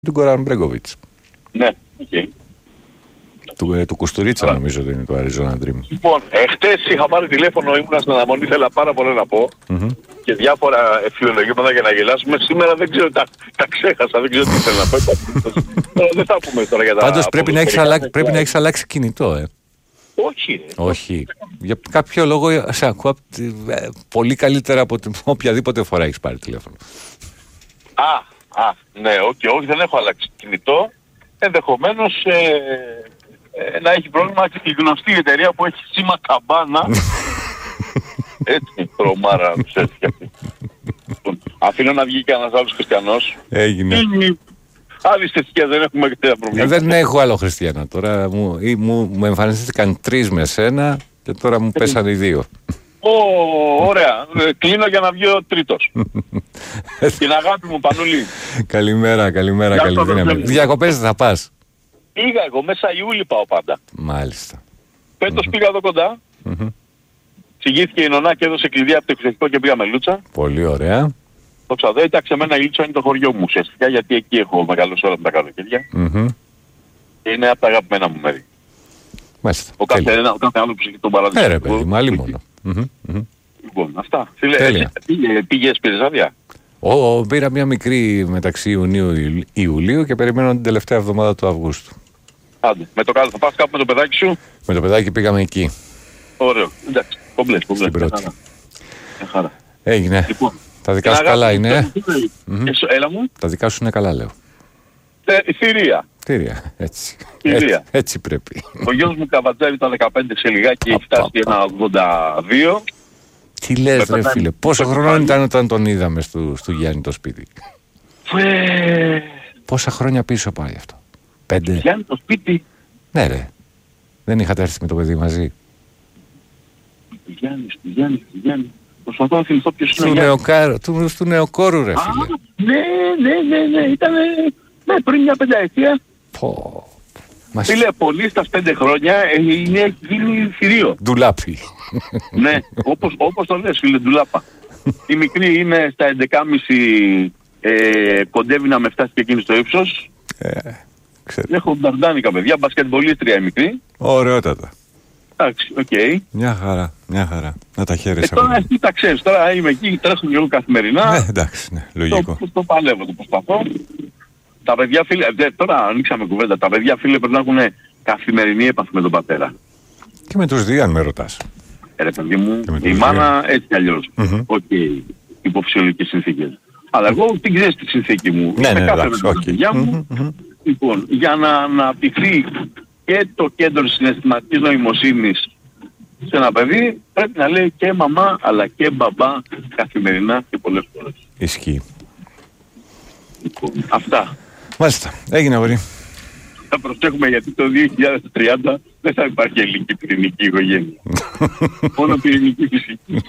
του Γκοράν Μπρέγκοβιτς. Ναι, okay. Του Κουστουρίτσα νομίζω ότι είναι το Arizona Dream. Λοιπόν, χτες είχα πάρει τηλέφωνο, ήμουνα στην αναμονή, ήθελα πάρα πολλά να πω και διάφορα φιλολογήματα για να γελάσουμε. Σήμερα δεν ξέρω, τα ξέχασα, δεν ξέρω τι ήθελα να πω. Δεν θα πούμε τώρα για τα... Πάντως πρέπει να έχεις αλλάξει κινητό, Όχι. Όχι. Για κάποιο λόγο σε ακούω πολύ καλύτερα από οποιαδήποτε φορά έχεις πάρει τηλέφωνο. Ναι, όχι, δεν έχω αλλάξει κινητό. Ενδεχομένως να έχει πρόβλημα και η γνωστή εταιρεία που έχει σήμα καμπάνα. Έτσι, τρομάρα τους έτσι κι αυτή. Αφήνω να βγει και ένας άλλος χριστιανός. Έγινε. Άλλη θρησκεία δεν έχουμε τέτοια προβλήματα. Δεν έχω άλλο χριστιανό τώρα. Μου εμφανίστηκαν 3 με σένα και τώρα μου πέσανε οι 2. Ωραία. Κλείνω για να βγει ο τρίτος. Την αγάπη μου, Πανούλη. Καλημέρα, καλή δύναμη. Διακοπές θα πας? Πήγα εγώ, μέσα Ιούλη πάω πάντα. Μάλιστα. Φέτος πήγα εδώ κοντά. Συγγύθηκε η νονά και έδωσε κλειδιά από το εξωτερικό και πήγαμε Λούτσα. Πολύ ωραία. Το ξαδό, εντάξει, εμένα η Λούτσα είναι το χωριό μου ουσιαστικά, γιατί εκεί έχω μεγαλώσει όλα τα καλοκαίρια. Και είναι από τα αγαπημένα μου μέρη. Μάλιστα. Ο κάθε άλλο που τον παράδεισο. Ρε παιδί, μάλλον μόνο. Λοιπόν, αυτά. Φίλε, πήγες, πήρες άδεια? Πήρα μια μικρή μεταξύ Ιουνίου-Ιουλίου και περιμένω την τελευταία εβδομάδα του Αυγούστου. Άντε, με το καλό θα πας κάπου με το παιδάκι σου? Με το παιδάκι πήγαμε εκεί. Ωραίο, εντάξει, κομπλές. Στην πρώτη. Χαρά. Έγινε. Λοιπόν, τα δικά σου καλά είναι? Έλα μου. Τα δικά σου είναι καλά, λέω. Θηρία, έτσι. Θηρία. Έτσι πρέπει. Ο γιος μου καβατζάρει τα 15 σε λιγάκι, έχει φτάσει ένα 82. Τι λες ρε φίλε, πόσο χρόνο ήταν όταν τον είδαμε στο Γιάννη το σπίτι? Πόσα χρόνια πίσω πάει αυτό? 5? Γιάννη το σπίτι? Ναι ρε, δεν είχατε έρθει με το παιδί μαζί? Γιάννη. Προσπαθώ να θυμηθώ ποιος είναι ο Γιάννης. Του Νεοκόρου ρε φίλε. Ναι, ήταν πριν μια πενταετία. Φίλε, πολύ στα 5 χρόνια έχει γίνει θηρίο. Ντουλάπι. Ναι, όπως το λες φίλε, ντουλάπα. Η μικρή είναι στα 11,5, κοντεύει να με φτάσει και εκείνη στο ύψος. Έχω μπαρντάνικα παιδιά, μπασκετμπολίστρια η μικρή. Ωραιότατα. Εντάξει, οκ. Μια χαρά. Να τα χαίρεσαι. Τώρα εσύ τα ξέρεις, τώρα είμαι εκεί, τρέχω λίγο καθημερινά. Εντάξει, ναι, λογικό. Το παλεύω, το προσπαθώ. Τα παιδιά φίλε, τώρα ανοίξαμε κουβέντα, τα παιδιά φίλε πρέπει να έχουν καθημερινή επαφή με τον πατέρα. Και με τους δύο αν με ρωτάς. Ρε παιδί μου, η μάνα έτσι κι αλλιώς. Υπό φυσιολογικές συνθήκες. Αλλά εγώ την ξέρεις τη συνθήκη μου. Ναι, εντάξει, μου. Λοιπόν, για να αναπτυχθεί και το κέντρο συναισθηματικής νοημοσύνης σε ένα παιδί, πρέπει να λέει και μαμά αλλά και μπαμπά καθημερινά και πολλές φορές. Ισχύει. Λοιπόν, αυτά. Μάλιστα, έγινε αγόρι. Θα προσέχουμε γιατί το 2030 δεν θα υπάρχει ελληνική πυρηνική οικογένεια. Μόνο πυρηνική φυσική.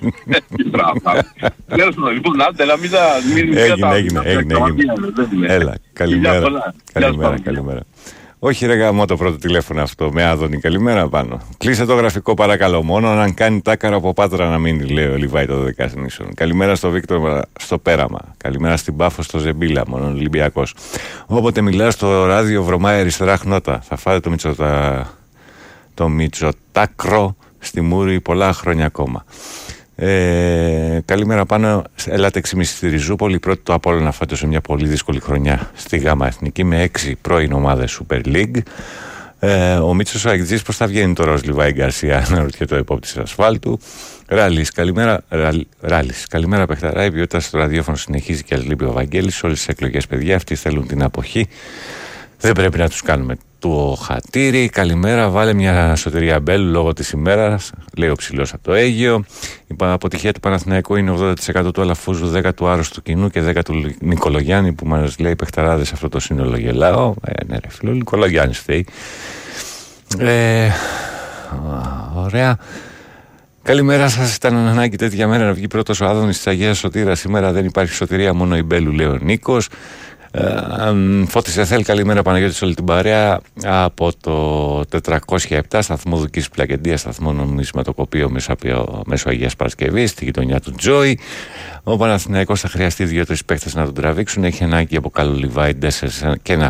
Λοιπόν, άντε, να μην τα... Έγινε. Έλα, καλημέρα. Όχι ρε γάμο το πρώτο τηλέφωνο αυτό με Άδωνη, καλημέρα πάνω. Κλείσε το γραφικό παρακαλώ μόνο, αν κάνει τάκαρο από Πάτρα να μείνει, λέει ο Λιβάη το 12 νήσων. Καλημέρα στο Βίκτορ στο Πέραμα. Καλημέρα στην Πάφο στο Ζεμπίλα, μόνο Ολυμπιακός. Όποτε μιλάς στο ράδιο βρωμάει αριστερά χνότα. Θα φάτε το Μητσοτάκρο στη Μούρη πολλά χρόνια ακόμα. Καλημέρα πάνω. Ελάτε 6,5 στη Ριζούπολη. Πρώτη το Απόλλωνα φέτος σε μια πολύ δύσκολη χρονιά στη ΓΑΜΑ Εθνική με 6 πρώην ομάδες Super League. Ο Μίτσος ο Αγγιτζής πώς θα βγαίνει τώρα ως Λιβάη Γκαρσία, να ρωτιέται το επόπτης ασφάλτου. Ράλης, καλημέρα παιχταρά. Η ποιότητα στο ραδιόφωνο συνεχίζει και λείπει ο Βαγγέλης. Όλες τις εκλογές παιδιά αυτοί θέλουν την αποχή. Δεν πρέπει να τους κάνουμε το χατήρι. Καλημέρα, βάλε μια σωτηρία Μπέλου λόγω της ημέρας, λέει ο ψηλός από το Αίγυο. Η αποτυχία του Παναθηναϊκού είναι 80% του Αλαφούζου, 10% του άρρωστου κοινού και 10% του Νικολογιάννη που μας λέει παιχταράδες αυτό το σύνολο γελάω. Ναι ρε φίλο, Νικολογιάννης φταίει. Ωραία. Καλημέρα σας, ήταν ανάγκη τέτοια μέρα να βγει πρώτος ο Άδωνης της Αγίας Σωτήρας. Σήμερα δεν υπάρχει σωτηρία, μόνο η Μπέλου, λέει ο Νίκος. Φώτης Εθέλ, καλημέρα Παναγιώτη σε όλη την παρέα από το 407 σταθμό Δουκής Πλακεντίας, σταθμό νομισματοκοπείο μέσω Αγίας Παρασκευής, στη γειτονιά του Τζόι. Ο Παναθηναϊκός θα χρειαστεί 2-3 παίκτες να τον τραβήξουν. Έχει ανάγκη από καλό Λιβάι, Ντέσσερς και ένα